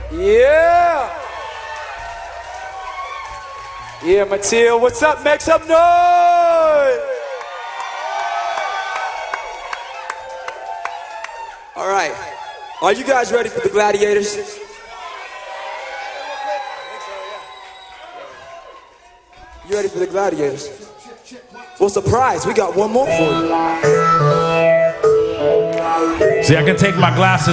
Yeah. Yeah, Mateo, what's up? Make some noise. All right. Are you guys ready for the Gladiators? You ready for the Gladiators? Well, surprise, we got one more for you. See, I can take my glasses